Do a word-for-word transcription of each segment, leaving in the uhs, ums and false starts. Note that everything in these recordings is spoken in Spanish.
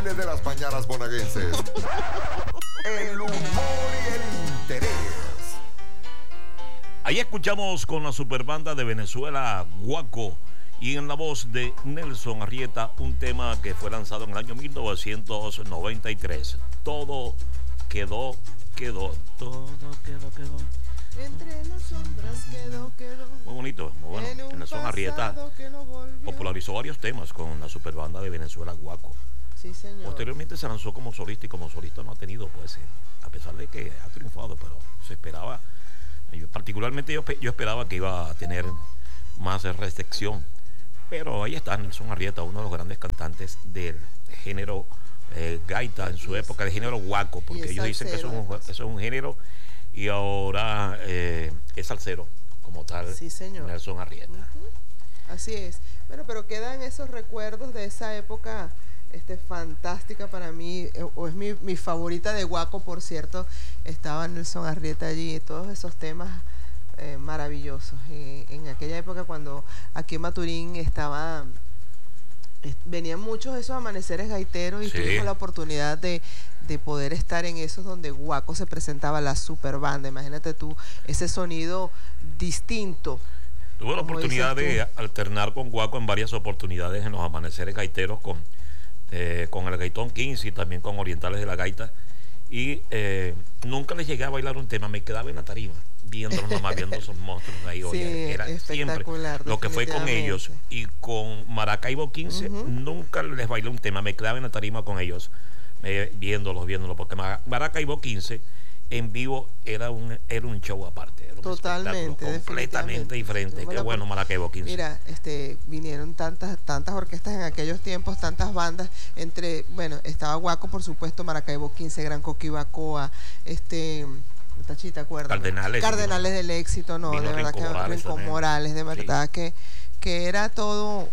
baile de las mañanas monaguenses. El humor y el interés. Ahí escuchamos con la superbanda de Venezuela, Guaco, y en la voz de Nelson Arrieta, un tema que fue lanzado en el año mil novecientos noventa y tres. Todo quedó, quedó, todo quedó, quedó. Entre las sombras quedó, quedó. Muy bonito, muy bueno. En Nelson Arrieta no popularizó varios temas con la superbanda de Venezuela, Guaco. Sí, señor. Posteriormente se lanzó como solista, y como solista no ha tenido, pues, eh, a pesar de que ha triunfado, pero se esperaba, yo, particularmente yo, yo esperaba que iba a tener más recepción. Pero ahí está Nelson Arrieta, uno de los grandes cantantes del género eh, gaita en su época, del género guaco, porque ellos dicen que eso es, un, eso es un género, y ahora eh, es salsero como tal. Sí, señor. Nelson Arrieta. Uh-huh. Así es. Bueno, pero quedan esos recuerdos de esa época este, fantástica para mí, o es mi, mi favorita de guaco, por cierto. Estaba Nelson Arrieta allí, todos esos temas Eh, maravillosos. Eh, en aquella época, cuando aquí en Maturín estaba, eh, venían muchos esos amaneceres gaiteros, y sí, tuvimos la oportunidad de, de poder estar en esos donde Guaco se presentaba, la super banda. Imagínate tú ese sonido distinto. Tuve la oportunidad de alternar con Guaco en varias oportunidades en los amaneceres gaiteros, con, eh, con el Gaitón quince y también con Orientales de la Gaita, y eh, nunca les llegué a bailar un tema, me quedaba en la tarima viéndolos nomás, viendo esos monstruos ahí. Sí, oye, era siempre lo que fue con ellos. Y con Maracaibo quince, uh-huh, nunca les bailé un tema, me quedaba en la tarima con ellos, eh, viéndolos, viéndolos, porque Maracaibo quince en vivo era un, era un show aparte, era un totalmente, completamente diferente. Qué bueno Maracaibo quince. Mira, este, vinieron tantas, tantas orquestas en aquellos tiempos, tantas bandas, entre, bueno, estaba Guaco, por supuesto, Maracaibo quince, Gran Coquibacoa, este... Tachita, acuérdate. Cardenales. Cardenales del Éxito, no, de verdad que Rincón Morales, de verdad sí, que, que era todo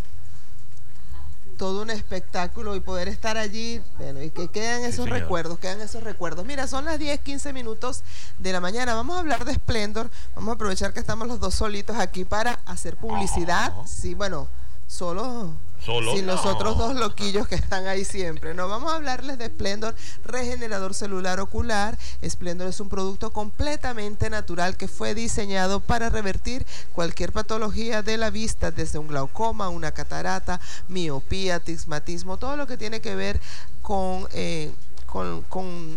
todo un espectáculo, y poder estar allí, bueno, y que quedan esos sí, recuerdos, quedan esos recuerdos. Mira, son las diez, quince minutos de la mañana. Vamos a hablar de Splendor. Vamos a aprovechar que estamos los dos solitos aquí para hacer publicidad. Oh. Sí, bueno, solo... Solo. Sin no. los otros dos loquillos que están ahí siempre. No, vamos a hablarles de Splendor, regenerador celular ocular. Splendor es un producto completamente natural que fue diseñado para revertir cualquier patología de la vista, desde un glaucoma, una catarata, miopía, astigmatismo, todo lo que tiene que ver con, eh, con, con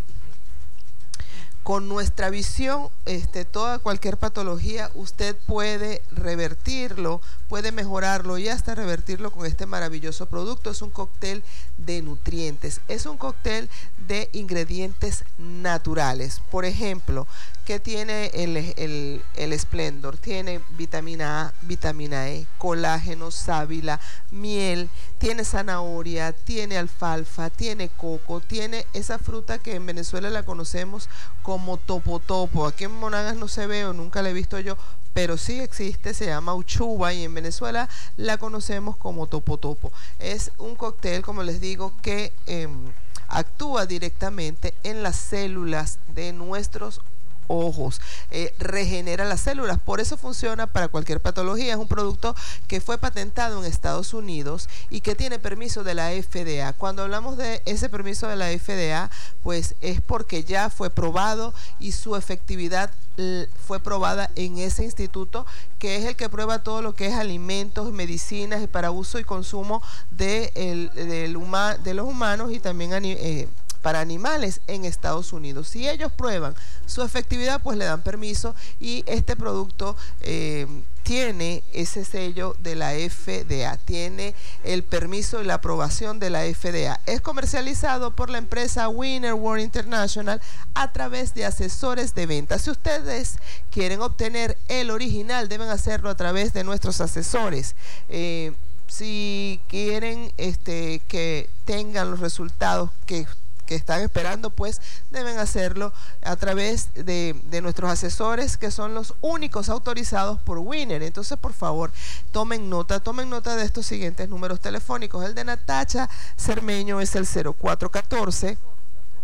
con nuestra visión, este, toda cualquier patología, usted puede revertirlo, puede mejorarlo y hasta revertirlo con este maravilloso producto. Es un cóctel de nutrientes, es un cóctel de ingredientes naturales. Por ejemplo, ¿qué tiene el, el, el Splendor? Tiene vitamina A, vitamina E, colágeno, sábila, miel, tiene zanahoria, tiene alfalfa, tiene coco, tiene esa fruta que en Venezuela la conocemos como topo topo. Aquí en Monagas no se ve, o nunca la he visto yo, pero sí existe, se llama uchuva, y en Venezuela la conocemos como topo topo. Es un cóctel, como les digo, que eh, actúa directamente en las células de nuestros ojos, eh, regenera las células, por eso funciona para cualquier patología. Es un producto que fue patentado en Estados Unidos y que tiene permiso de la F D A. Cuando hablamos de ese permiso de la F D A, pues es porque ya fue probado y su efectividad fue probada en ese instituto, que es el que prueba todo lo que es alimentos, medicinas para uso y consumo de, el, del huma, de los humanos, y también eh, para animales en Estados Unidos. Si ellos prueban su efectividad, pues le dan permiso, y este producto eh, tiene ese sello de la F D A, tiene el permiso y la aprobación de la F D A. Es comercializado por la empresa Winner World International a través de asesores de venta. Si ustedes quieren obtener el original, deben hacerlo a través de nuestros asesores. Eh, si quieren este, que tengan los resultados que que están esperando, pues deben hacerlo a través de, de nuestros asesores, que son los únicos autorizados por Winner. Entonces, por favor, tomen nota, tomen nota de estos siguientes números telefónicos. El de Natacha Cermeño es el cero cuatro uno cuatro,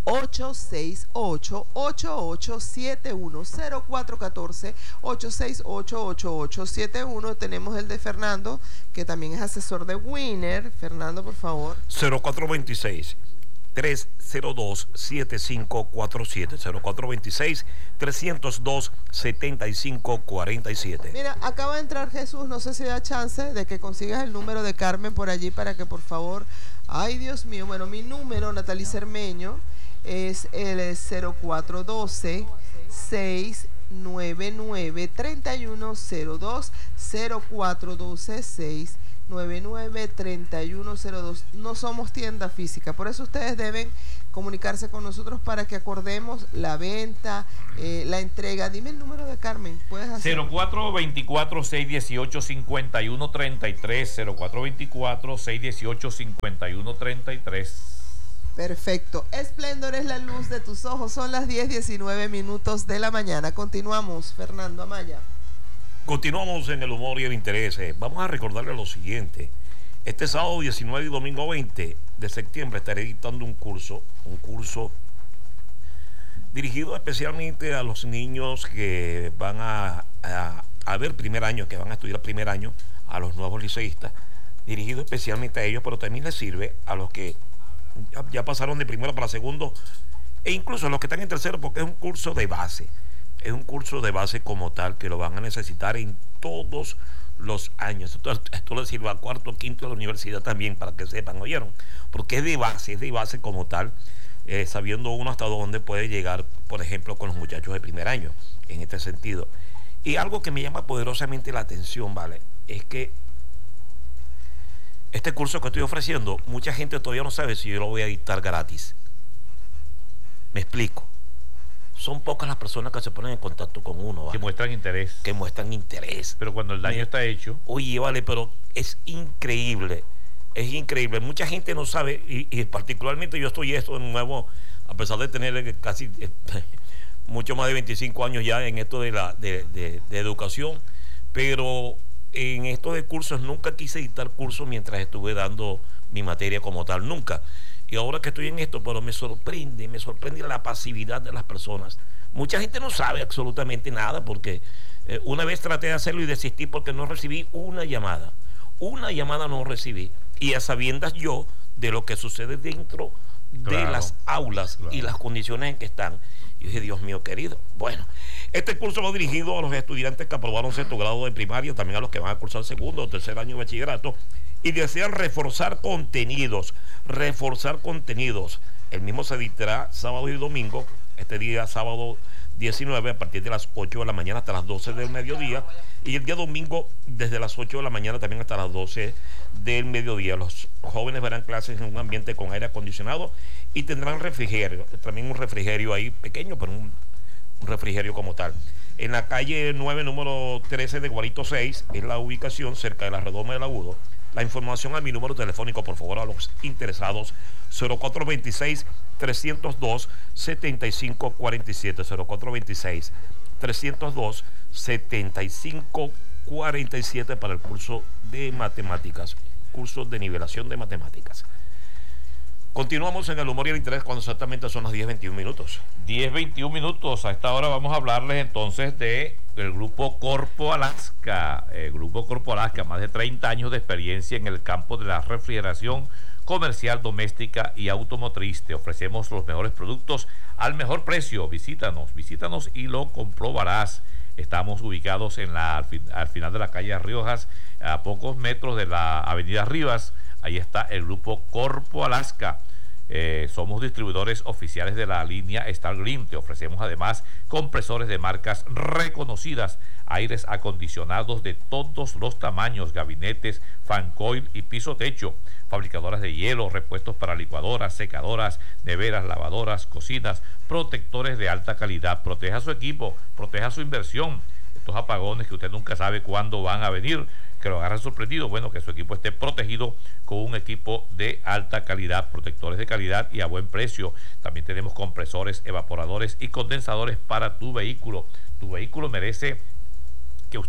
ocho seis ocho, ocho ocho siete uno, cero cuatro uno cuatro, ocho seis ocho, ocho ocho siete uno. Tenemos el de Fernando, que también es asesor de Winner. Fernando, por favor. cero cuatro dos seis, tres cero dos, siete cinco cuatro siete, cero cuatro dos seis, tres cero dos, siete cinco cuatro siete. Mira, acaba de entrar Jesús, no sé si da chance de que consigas el número de Carmen por allí para que por favor, ay Dios mío, bueno, mi número, Natalie Cermeño, es el cero cuatro uno dos, seis nueve nueve, tres uno cero dos, cero cuatro uno dos, seis nueve nueve, tres uno cero dos. No somos tienda física, por eso ustedes deben comunicarse con nosotros para que acordemos la venta, eh, la entrega. Dime el número de Carmen, puedes hacer cero cuatro dos cuatro, seis uno ocho, cinco uno tres tres, cero cuatro dos cuatro, seis uno ocho, cinco uno tres tres. Perfecto. Esplendor es la luz de tus ojos. Son las diez diecinueve minutos de la mañana. Continuamos, Fernando Amaya. Continuamos en el humor y el interés. Vamos a recordarle lo siguiente. Este sábado diecinueve y domingo veinte de septiembre estaré dictando un curso, un curso dirigido especialmente a los niños que van a, a, a ver primer año, que van a estudiar primer año, a los nuevos liceístas, dirigido especialmente a ellos, pero también les sirve a los que ya, ya pasaron de primero para segundo e incluso a los que están en tercero, porque es un curso de base. Es un curso de base como tal que lo van a necesitar en todos los años. Esto, esto le sirve a cuarto, quinto de la universidad también, para que sepan, ¿oyeron? Porque es de base, es de base como tal, eh, sabiendo uno hasta dónde puede llegar, por ejemplo, con los muchachos de primer año, en este sentido. Y algo que me llama poderosamente la atención, ¿vale? Es que este curso que estoy ofreciendo, mucha gente todavía no sabe si yo lo voy a dictar gratis. Me explico. Son pocas las personas que se ponen en contacto con uno, ¿vale? Que muestran interés. Que muestran interés. Pero cuando el daño está hecho. Oye, vale, pero es increíble. Es increíble. Mucha gente no sabe, y, y particularmente yo estoy esto de nuevo, a pesar de tener casi eh, mucho más de veinticinco años ya en esto de la de, de, de educación, pero en esto de cursos nunca quise dictar cursos mientras estuve dando mi materia como tal, nunca. Y ahora que estoy en esto, pero me sorprende, me sorprende la pasividad de las personas. Mucha gente no sabe absolutamente nada porque eh, una vez traté de hacerlo y desistí porque no recibí una llamada. Una llamada no recibí. Y a sabiendas yo de lo que sucede dentro de claro, las aulas claro. y las condiciones en que están. Yo dije, Dios mío querido. Bueno, este curso va dirigido a los estudiantes que aprobaron sexto grado de primaria, también a los que van a cursar segundo o tercer año de bachillerato y desean reforzar contenidos, reforzar contenidos. El mismo se dictará sábado y domingo, este día sábado diecinueve a partir de las ocho de la mañana hasta las doce del mediodía y el día domingo desde las ocho de la mañana también hasta las doce del mediodía. Los jóvenes verán clases en un ambiente con aire acondicionado y tendrán refrigerio, también un refrigerio ahí pequeño, pero un, un refrigerio como tal. En la calle nueve, número trece de Guarito seis, es la ubicación cerca de la redoma del Agudo. La información a mi número telefónico, por favor, a los interesados, cero cuatro dos seis, tres cero dos, siete cinco cuatro siete, cero cuatro dos seis, tres cero dos, siete cinco cuatro siete para el curso de matemáticas, curso de nivelación de matemáticas. Continuamos en el humor y el interés cuando exactamente son las diez veintiún minutos. diez veintiún minutos. A esta hora vamos a hablarles entonces de el grupo Corpo Alaska. El grupo Corpo Alaska, más de treinta años de experiencia en el campo de la refrigeración comercial, doméstica y automotriz. Te ofrecemos los mejores productos al mejor precio. Visítanos, visítanos y lo comprobarás. Estamos ubicados en la, al, fin, al final de la calle Riojas, a pocos metros de la avenida Rivas. Ahí está el grupo Corpo Alaska. Eh, somos distribuidores oficiales de la línea Star Green. Te ofrecemos además compresores de marcas reconocidas, aires acondicionados de todos los tamaños, gabinetes, fan coil y piso techo, fabricadoras de hielo, repuestos para licuadoras, secadoras, neveras, lavadoras, cocinas, protectores de alta calidad. Proteja su equipo, proteja su inversión. Estos apagones que usted nunca sabe cuándo van a venir, que lo agarran sorprendido, bueno, que su equipo esté protegido con un equipo de alta calidad, protectores de calidad y a buen precio. También tenemos compresores, evaporadores y condensadores para tu vehículo. Tu vehículo merece que usted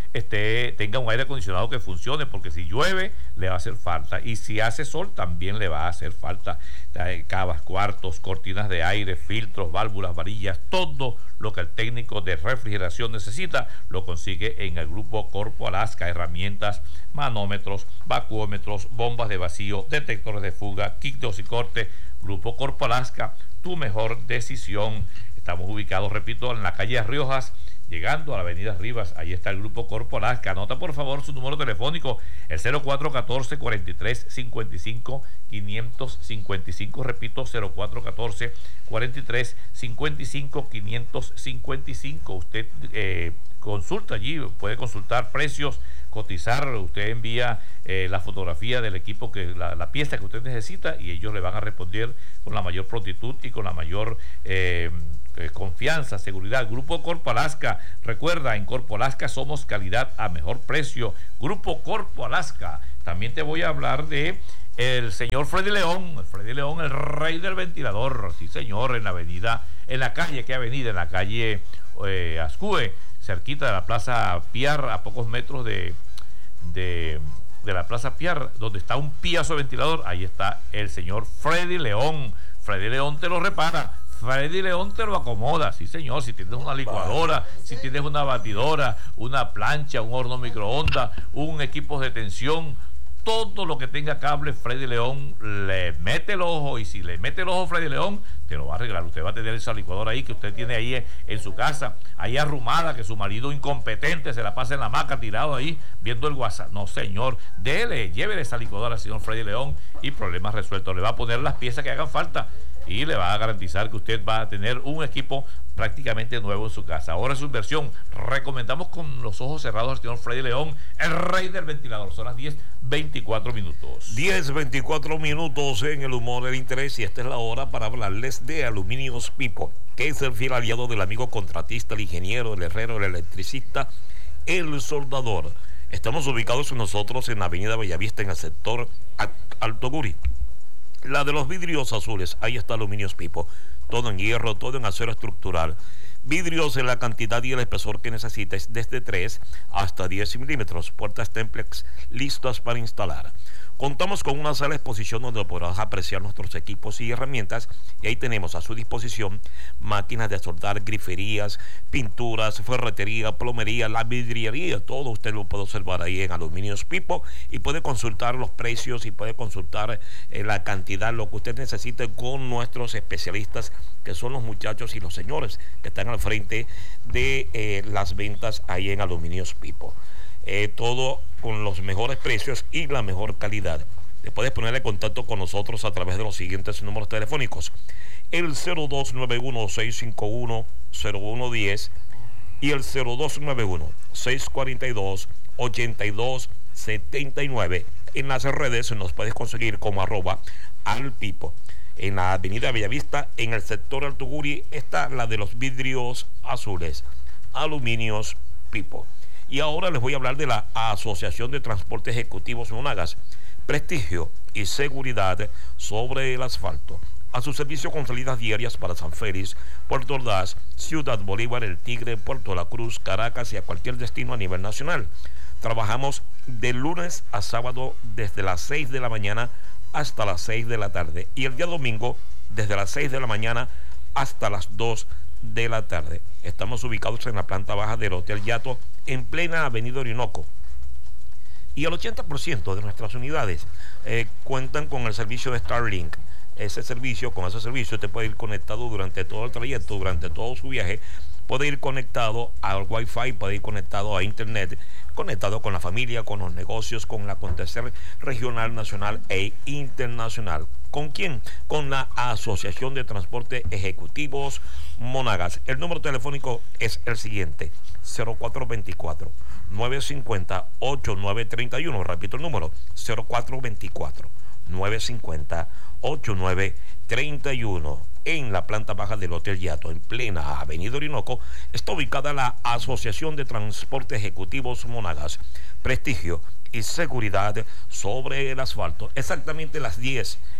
esté, tenga un aire acondicionado que funcione, porque si llueve le va a hacer falta, y si hace sol también le va a hacer falta. Cavas, cuartos, cortinas de aire, filtros, válvulas, varillas, todo lo que el técnico de refrigeración necesita lo consigue en el Grupo Corpo Alaska. Herramientas, manómetros, vacuómetros, bombas de vacío, detectores de fuga, kit de hocicorte. Grupo Corpo Alaska, tu mejor decisión. Estamos ubicados, repito, en la calle Riojas, llegando a la avenida Rivas. Ahí está el Grupo Corpo Alaska. Anota por favor su número telefónico, el cero cuatro uno cuatro, cuatro tres cinco cinco, cinco cinco cinco. Repito, cero cuatro uno cuatro, cuatro tres cinco cinco, cinco cinco cinco. Usted eh, consulta allí, puede consultar precios, cotizar. Usted envía eh, la fotografía del equipo, que la, la pieza que usted necesita, y ellos le van a responder con la mayor prontitud y con la mayor eh, eh, confianza, seguridad. Grupo Corpo Alaska, recuerda, en Corpo Alaska somos calidad a mejor precio. Grupo Corpo Alaska. También te voy a hablar de el señor Freddy León, el Freddy León, el rey del ventilador. Sí, señor, en la avenida, en la calle, ¿qué avenida? En la calle eh, Ascue, cerquita de la Plaza Piar, a pocos metros de, de, de la Plaza Piar, donde está un piazo de ventilador. Ahí está el señor Freddy León. Freddy León te lo repara, Freddy León te lo acomoda. Sí, señor, si tienes una licuadora, si tienes una batidora, una plancha, un horno microondas, un equipo de tensión, todo lo que tenga cable, Freddy León le mete el ojo, y si le mete el ojo Freddy León, te lo va a arreglar. Usted va a tener esa licuadora ahí que usted tiene ahí en su casa, ahí arrumada, que su marido incompetente se la pasa en la hamaca tirado ahí viendo el WhatsApp. No, señor, dele, llévele esa licuadora al señor Freddy León y problemas resueltos. Le va a poner las piezas que hagan falta y le va a garantizar que usted va a tener un equipo prácticamente nuevo en su casa. Ahora es su inversión. Recomendamos con los ojos cerrados al señor Freddy León, el rey del ventilador. Son las diez veinticuatro minutos. diez veinticuatro minutos en el humor del interés, y esta es la hora para hablarles de Aluminios Pipo, que es el fiel aliado del amigo contratista, el ingeniero, el herrero, el electricista, el soldador. Estamos ubicados nosotros en la avenida Bellavista, en el sector Alto Guri. La de los vidrios azules, ahí está Aluminios Pipo, todo en hierro, todo en acero estructural. Vidrios en la cantidad y el espesor que necesites, desde tres hasta diez milímetros. Puertas Templex listas para instalar. Contamos con una sala de exposición donde podrás apreciar nuestros equipos y herramientas, y ahí tenemos a su disposición máquinas de soldar, griferías, pinturas, ferretería, plomería, la vidriería. Todo usted lo puede observar ahí en Aluminios Pipo, y puede consultar los precios y puede consultar eh, la cantidad, lo que usted necesite, con nuestros especialistas, que son los muchachos y los señores que están al frente de eh, las ventas ahí en Aluminios Pipo. Eh, todo con los mejores precios y la mejor calidad. Te puedes poner en contacto con nosotros a través de los siguientes números telefónicos: el cero dos nueve uno, seis cinco uno, cero uno uno cero y el cero dos nueve uno, seis cuatro dos, ocho dos siete nueve. En las redes nos puedes conseguir como arroba alpipo. En la avenida Bellavista, en el sector Alto Guri, está la de los vidrios azules, Aluminios Pipo. Y ahora les voy a hablar de la Asociación de Transportes Ejecutivos Monagas, prestigio y seguridad sobre el asfalto. A su servicio con salidas diarias para San Félix, Puerto Ordaz, Ciudad Bolívar, El Tigre, Puerto La Cruz, Caracas y a cualquier destino a nivel nacional. Trabajamos de lunes a sábado desde las seis de la mañana hasta las seis de la tarde, y el día domingo desde las seis de la mañana hasta las dos de la tarde. Estamos ubicados en la planta baja del Hotel Yato, en plena avenida Orinoco, y el ochenta por ciento de nuestras unidades eh, cuentan con el servicio de Starlink. Ese servicio, con ese servicio usted puede ir conectado durante todo el trayecto, durante todo su viaje. Puede ir conectado al Wi-Fi, puede ir conectado a Internet, conectado con la familia, con los negocios, con el acontecer regional, nacional e internacional. ¿Con quién? Con la Asociación de Transporte Ejecutivos Monagas. El número telefónico es el siguiente: cero cuatro dos cuatro, nueve cinco cero, ocho nueve tres uno. Repito el número: cero cuatro dos cuatro, nueve cinco cero, ocho nueve tres uno. En la planta baja del Hotel Yato, en plena avenida Orinoco, está ubicada la Asociación de Transporte Ejecutivos Monagas, prestigio y seguridad sobre el asfalto. Exactamente las diez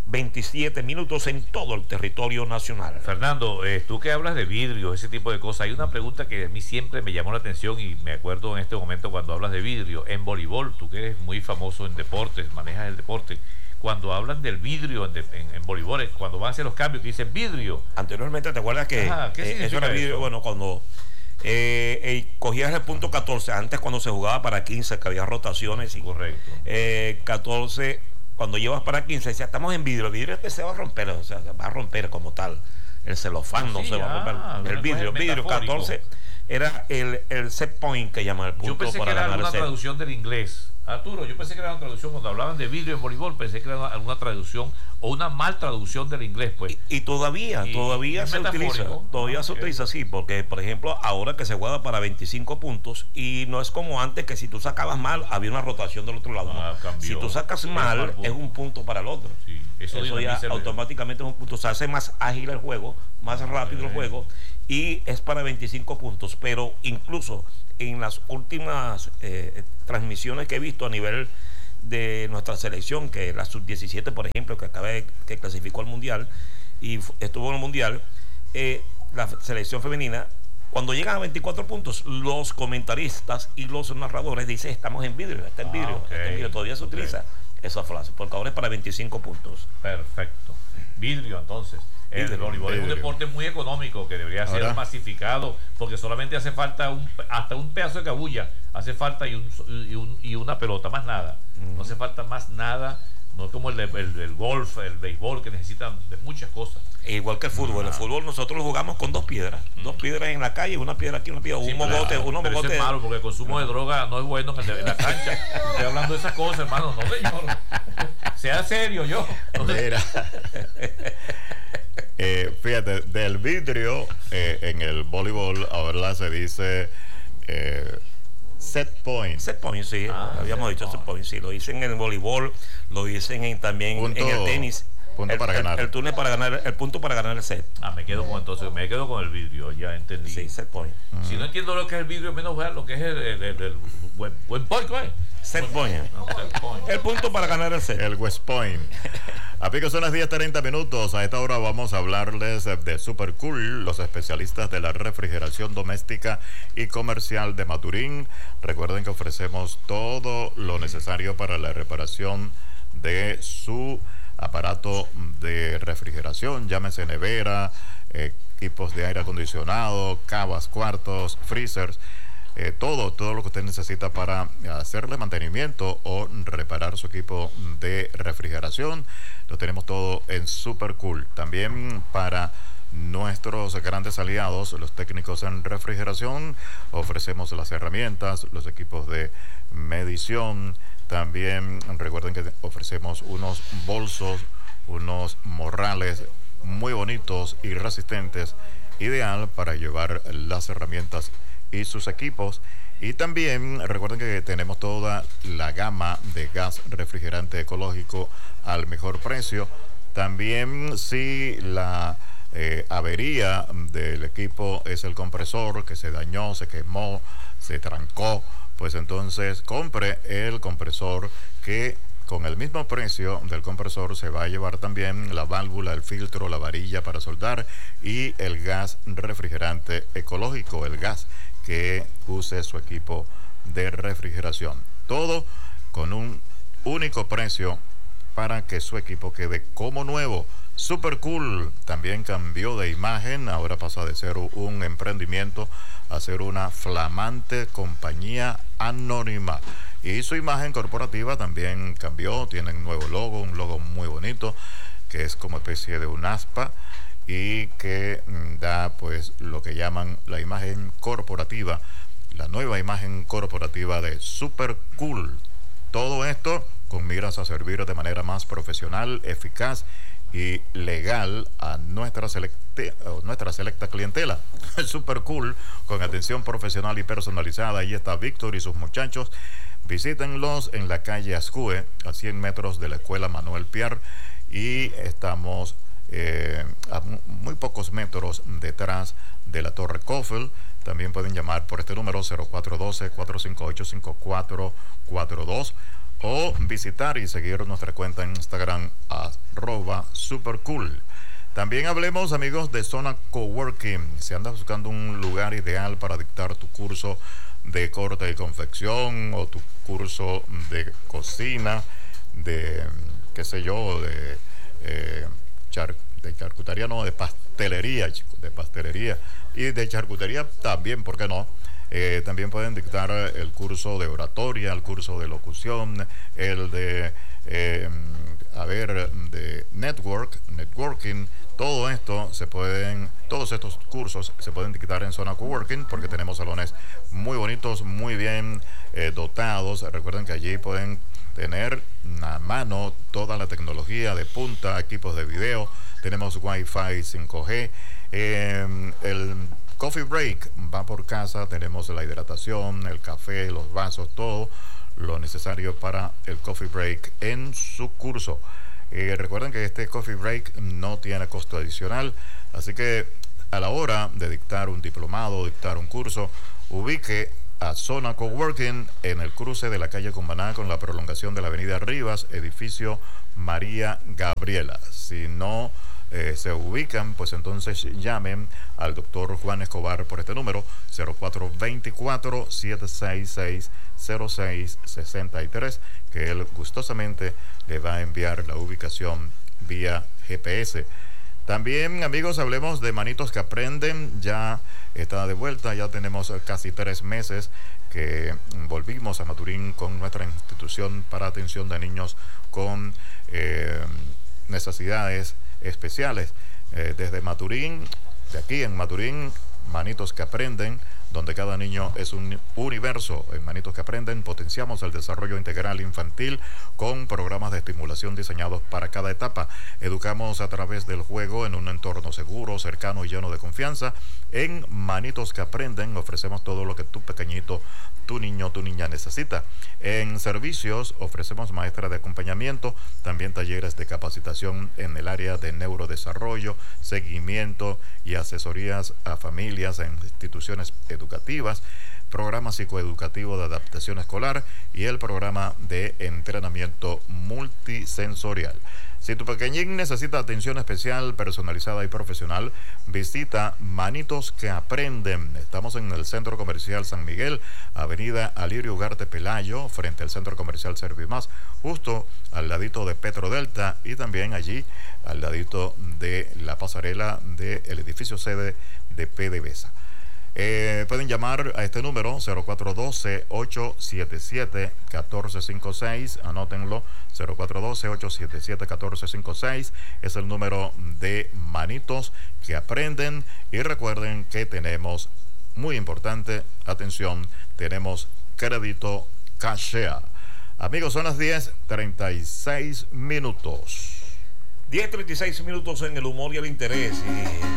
veintisiete minutos en todo el territorio nacional. Fernando, eh, tú que hablas de vidrio, ese tipo de cosas, hay una pregunta que a mí siempre me llamó la atención y me acuerdo en este momento cuando hablas de vidrio. En voleibol, tú que eres muy famoso en deportes, manejas el deporte, cuando hablan del vidrio en, de, en, en voleibol, cuando van a hacer los cambios, que dicen vidrio. Anteriormente, ¿te acuerdas que Ajá, ¿qué eh, eso era vidrio? eso? Bueno, cuando eh, eh, cogías el punto catorce, antes cuando se jugaba para quince, que había rotaciones. Y, Correcto. Eh, catorce, cuando llevas para quince, decía, estamos en vidrio. El vidrio es que se va a romper, o sea, se va a romper como tal. El celofán no Sí, se va a ah, romper. El vidrio, vidrio, catorce era el, el set point que llaman el punto. Yo pensé para que era ganar alguna el set. traducción del inglés. Arturo, yo pensé que era una traducción, cuando hablaban de vidrio en voleibol, pensé que era alguna traducción o una mal traducción del inglés, pues. Y, y todavía, Y- todavía y es se utiliza, metafórico. todavía Ah, se ok. utiliza así, porque por ejemplo, ahora que se juega para veinticinco puntos, y no es como antes que si tú sacabas mal, había una rotación del otro lado. Ah, no. cambió. Si tú sacas Es mal, mal punto. es un punto para el otro. Sí, eso Eso, ya dinamiza el- automáticamente es un punto. Se hace más ágil el juego, más rápido el Ok. juego, y es para veinticinco puntos. Pero incluso en las últimas eh, transmisiones que he visto a nivel de nuestra selección, que la sub diecisiete, por ejemplo, que acaba de, que clasificó al mundial y fu- estuvo en el mundial, eh, la selección femenina, cuando llegan a veinticuatro puntos, los comentaristas y los narradores dicen, estamos en vidrio, está en Ah, vidrio, ok. está en vidrio. Todavía se Ok. utiliza esa frase, porque ahora es para veinticinco puntos. Perfecto. Vidrio, entonces. El Vidrio, voleibol es un vidrio. deporte muy económico que debería ser Ahora- masificado, porque solamente hace falta un, hasta un pedazo de cabulla, hace falta y, un, y, un- y una pelota, más nada. No hace falta más nada. No es como el, de- el, el golf, el béisbol, que necesitan de muchas cosas. E igual que el fútbol, el fútbol nosotros lo jugamos con dos piedras, dos piedras en la calle, una piedra aquí, una piedra, Sí, un pero- mogote, uno pero eso mogote. es malo porque el consumo de droga no es bueno en, el- en la cancha. Estoy hablando de esas cosas, hermano. No, señor. Sea serio, yo. Mira. Eh, fíjate, del vidrio eh, en el voleibol ahora se dice eh, set point. Set point, sí, Ah, habíamos set dicho set point, sí, lo dicen en el voleibol, lo dicen en, también Punto- en el tenis. punto el, para el- ganar. El, turno para ganar, el punto para ganar el set. Ah, me quedo con entonces, me quedo con el vidrio, ya entendí. Sí, set point. Si no entiendo lo que es el vidrio, menos ver lo que es el, el, el- el buen, buen point, ¿cómo es? Set point. No, set point. El punto para ganar el set. El West Point. Amigos, son las diez treinta minutos. A esta hora vamos a hablarles de Super Cool, los especialistas de la refrigeración doméstica y comercial de Maturín. Recuerden que ofrecemos todo lo necesario para la reparación de su aparato de refrigeración, llámese nevera, eh, equipos de aire acondicionado, cavas, cuartos, freezers. Eh, todo, todo lo que usted necesita para hacerle mantenimiento o reparar su equipo de refrigeración, lo tenemos todo en Super Cool. También para nuestros grandes aliados, los técnicos en refrigeración, ofrecemos las herramientas, los equipos de medición. También recuerden que ofrecemos unos bolsos, unos morrales muy bonitos y resistentes, ideal para llevar las herramientas y sus equipos. Y también recuerden que tenemos toda la gama de gas refrigerante ecológico al mejor precio. También si la eh, avería del equipo es el compresor que se dañó, se quemó, se trancó, pues entonces compre el compresor, que con el mismo precio del compresor se va a llevar también la válvula, el filtro, la varilla para soldar y el gas refrigerante ecológico, el gas que use su equipo de refrigeración. Todo con un único precio para que su equipo quede como nuevo. Super Cool también cambió de imagen, ahora pasa de ser un emprendimiento a ser una flamante compañía anónima. Y su imagen corporativa también cambió, tienen un nuevo logo, un logo muy bonito, que es como especie de un aspa y que mm, da pues lo que llaman la imagen corporativa, la nueva imagen corporativa de Super Cool. Todo esto con miras a servir de manera más profesional, eficaz y legal a nuestra selecta, nuestra selecta clientela. Super Cool, con atención profesional y personalizada. Ahí está Víctor y sus muchachos. Visítenlos en la calle Ascue, a cien metros de la escuela Manuel Piar, y estamos eh, a muy pocos metros detrás de la Torre Coffel. También pueden llamar por este número cero cuatro uno dos, cuatro cinco ocho, cinco cuatro cuatro dos o visitar y seguir nuestra cuenta en Instagram arroba supercool. También hablemos, amigos, de Zona Coworking. Si andas buscando un lugar ideal para dictar tu curso de corte y confección o tu curso de cocina, de qué sé yo, de eh, char, de charcutería, no, de pastelería, chicos, de pastelería y de charcutería también, ¿por qué no? Eh, también pueden dictar el curso de oratoria, el curso de locución, el de, eh, a ver, de network, networking. Todo esto se pueden, todos estos cursos se pueden dictar en Zona Coworking porque tenemos salones muy bonitos, muy bien eh, dotados. Recuerden que allí pueden tener a mano toda la tecnología de punta, equipos de video, tenemos Wi-Fi cinco G, eh, el coffee break va por casa, tenemos la hidratación, el café, los vasos, todo lo necesario para el coffee break en su curso. Eh, recuerden que este coffee break no tiene costo adicional, así que a la hora de dictar un diplomado, dictar un curso, ubique a Zona Coworking en el cruce de la calle Cumaná con la prolongación de la avenida Rivas, edificio María Gabriela. Si no eh, se ubican, pues entonces llamen al doctor Juan Escobar por este número cero cuatro dos cuatro, siete seis seis, cero seis seis tres, que él gustosamente le va a enviar la ubicación vía G P S. También, amigos, hablemos de Manitos que Aprenden. Ya está de vuelta, ya tenemos casi tres meses que volvimos a Maturín con nuestra institución para atención de niños con eh, necesidades especiales. Eh, desde Maturín, de aquí en Maturín, Manitos que Aprenden, donde cada niño es un universo. En Manitos que Aprenden potenciamos el desarrollo integral infantil con programas de estimulación diseñados para cada etapa. Educamos a través del juego en un entorno seguro, cercano y lleno de confianza. En Manitos que Aprenden ofrecemos todo lo que tu pequeñito, tu niño, tu niña necesita. En servicios ofrecemos maestra de acompañamiento, también talleres de capacitación en el área de neurodesarrollo, seguimiento y asesorías a familias en instituciones educativas, programa psicoeducativo de adaptación escolar y el programa de entrenamiento multisensorial. Si tu pequeñín necesita atención especial, personalizada y profesional, visita Manitos que Aprenden. Estamos en el Centro Comercial San Miguel, Avenida Alirio Ugarte Pelayo, frente al Centro Comercial Servimás, justo al ladito de Petrodelta y también allí al ladito de la pasarela del edificio sede de PDVSA. Eh, pueden llamar a este número cero cuatro uno dos, ocho siete siete, uno cuatro cinco seis, anótenlo, cero cuatro uno dos, ocho siete siete, uno cuatro cinco seis, es el número de Manitos que Aprenden. Y recuerden que tenemos, muy importante, atención, tenemos crédito Cashea. Amigos, son las diez treinta y seis minutos. diez treinta y seis minutos en el humor y el interés. Y